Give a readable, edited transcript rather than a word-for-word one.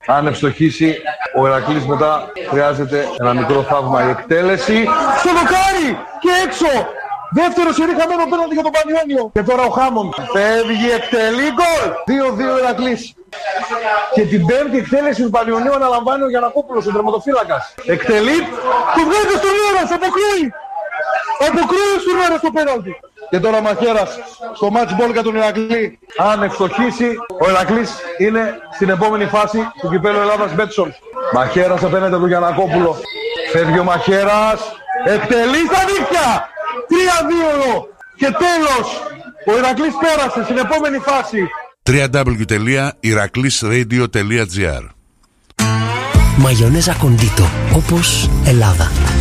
Αν ευστοχίσει ο Ηρακλής μετά χρειάζεται ένα μικρό θαύμα. Η εκτέλεση στο δοκάρι και έξω. Δεύτερο σερί χαμένο πέναλτι για τον Πανιόνιο. Και τώρα ο Χάμοντ φεύγει, εκτελεί, γκολ. 2-2 Ηρακλής. Και την πέμπτη εκτέλεση του Πανιονίου αναλαμβάνει ο Γιαννακόπουλος, ο τερματοφύλακας. Εκτελεί, του βγάζει στον Ήρας, αποκρούει. Αποκρούει στον Ήρας το πέναλτι. Και τώρα Μαχαίρας στο match ball για τον Ηρακλή. Αν ευστοχίσει, ο Ηρακλής είναι στην επόμενη φάση του κυπέλλου Ελλάδας Μπέτσον. Μαχαίρας απέναντι του Γιαννακόπουλο. Φεύγει ο Μαχαίρας, εκτελεί στα δίχτυα. 3-2 και τέλος. Ο Ηρακλής πέρασε στην επόμενη φάση. www.iraklisradio.gr Μαγιονέζα Κοντίτο, όπως Ελλάδα.